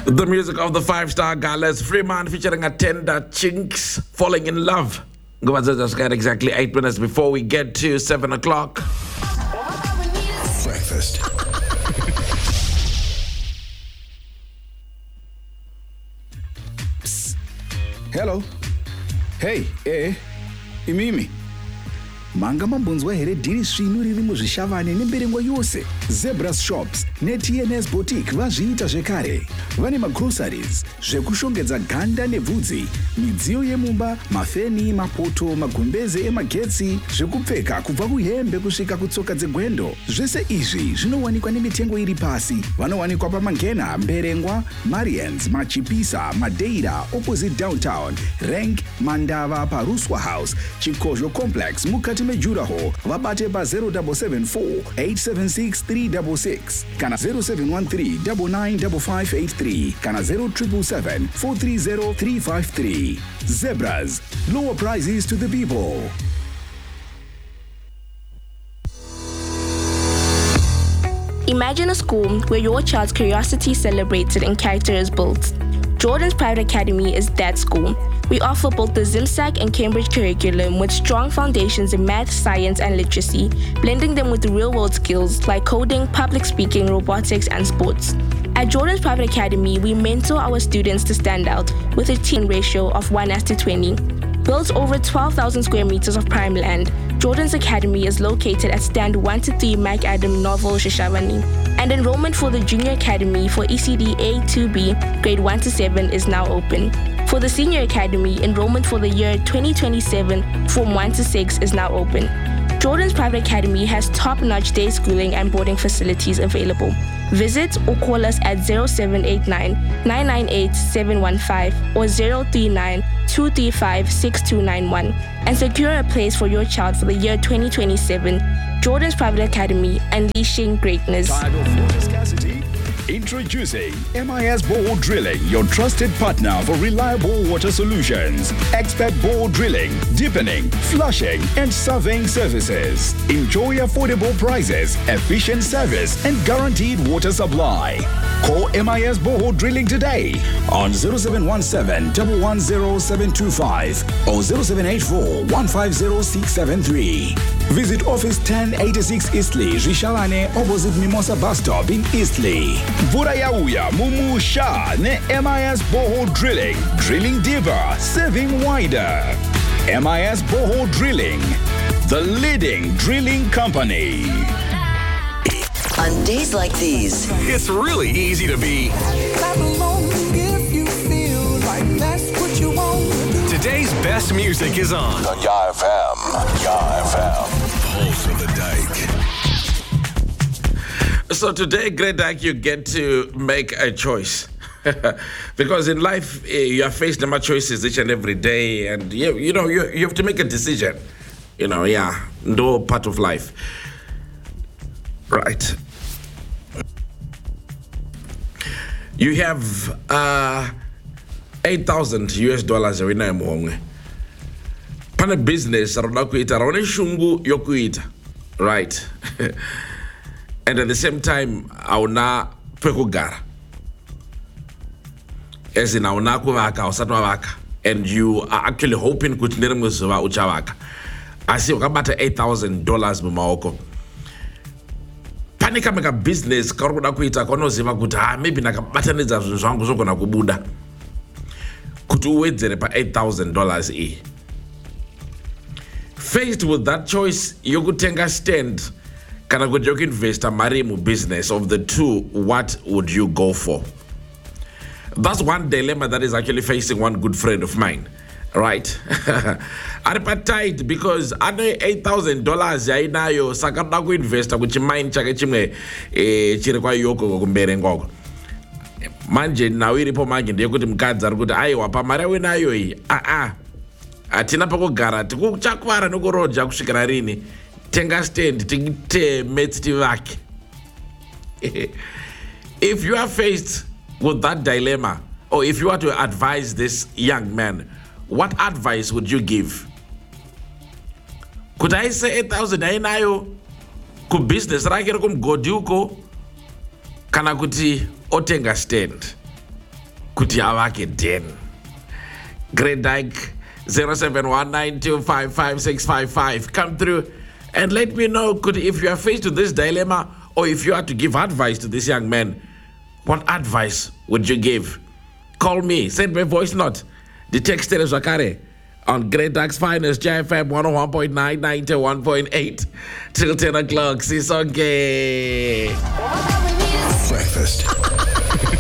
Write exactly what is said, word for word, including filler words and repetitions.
The music of the five-star galas, Freeman featuring Attender Chinks, Falling in Love. Just got exactly eight minutes before we get to seven o'clock. Breakfast. Psst. Hello. Hey, eh, imimi. Manga mambunzwa here diri svinu riri muzvishavane nemberengwa yose. Zebras Shops ne-T N S Boutique vazviita zvekare. Vane magroceries, zvekushongedza ganda nebvudzi, midziyo yemumba, mafeni, mapoto, magumbeze emagetsi, zvekupfeka kubva kuhembe kusvika kutsoka dzegwendo. Zvese izvi zvinowanikwa nemitengo iri pasi. Vanowanikwa paMangena, Mberengwa, Marians, Machipisa, Madeira, opposite downtown, Rank, Mandava, Paruswa House, Chikozho Complex, mukati mejuraho. Vabate pa zero seven seven four, eight seven six, three six six, kana zero seven one three, nine nine five five eight three, kana zero seven seven, four three zero, three five three. Zebras, lower prices to the people. Imagine a school where your child's curiosity is celebrated and character is built. Jordan's Private Academy is that school. We offer both the ZimSac and Cambridge curriculum with strong foundations in math, science, and literacy, blending them with real-world skills like coding, public speaking, robotics, and sports. At Jordan's Private Academy, we mentor our students to stand out with a team ratio of one to twenty. Built over twelve thousand square meters of prime land, Jordan's Academy is located at stand one to three Mac Adam Novel Shashavani. And enrollment for the Junior Academy for E C D A two B, grade one to seven, is now open. For the Senior Academy, enrollment for the year twenty twenty-seven, Form one to six, is now open. Jordan's Private Academy has top-notch day schooling and boarding facilities available. Visit or call us at zero seven eight nine, nine nine eight, seven one five or zero three nine, two three five, six two nine one and secure a place for your child for the year twenty twenty-seven. Jordan's Private Academy, unleashing greatness. Introducing M I S Bore Drilling, your trusted partner for reliable water solutions. Expert bore drilling, deepening, flushing, and surveying services. Enjoy affordable prices, efficient service, and guaranteed water supply. Call M I S Bore Drilling today on zero seven one seven, one one zero, seven two five or zero seven eight four, one five zero, six seven three. Visit Office ten eighty-six Eastleigh, Rishalane, opposite Mimosa Bus Stop in Eastleigh. Mvura yauya mumusha ne M I S Bore Drilling. Drilling deeper, saving wider. M I S Bore Drilling, the leading drilling company. On days like these, it's really easy to be. Clap along if you feel like that's what you want. Today's best music is on. On Yah F M. Yah F M. Pulse of the Dyke. So today, Great Dyke, you get to make a choice. Because in life, eh, you are faced with choices each and every day. And, you, you know, you, you have to make a decision. You know, yeah, no part of life. Right. You have uh, eight thousand U S dollars every night. Pan a business, shungu yokuita. Right. And at the same time, auna pekugara. As in auna kuvaka or satwavaka. And you are actually hoping kutinerimusuva uchavaka. I see ukabata eight thousand dollars mumaoko. Panika meka business karukuda kuita konoziva kuti ah maybe nakabatanidza zvinhu zvangu zvogona kubuda. Kuti uwedzere pa eight thousand dollars e. Faced with that choice, yokutenga stand kana kuti yokuinvesta mari mu business, of the two, what would you go for? That's one dilemma that is actually facing one good friend of mine. Right? Are tight because ane eight thousand dollars yainayo sakada kuinvesta kuchi mine chake chimwe eh chiri kwa yoko kumbere ngoko. Manje nawo iripo manje ndiye kuti mukadzi ari kuti aiwa pamari wenayo iyi a a atina pakugara tikuchakwara nokuroja kusvikira rini, tenga stand tikite mates tivake. If you are faced with that dilemma, or if you are to advise this young man, what advice would you give? Could I say eight thousand ainayo ku business rake kumgodi uko kana kuti otenga stand? kuti avake den. Great Dyke, zero seven one nine two five five six five five. Come through and let me know could, if you are faced with this dilemma or if you are to give advice to this young man, what advice would you give? Call me, send me a voice note. The text is Zakare on Great Ducks Finest, J F M one oh one point nine, ninety-one point eight till ten o'clock. Sisonke. Breakfast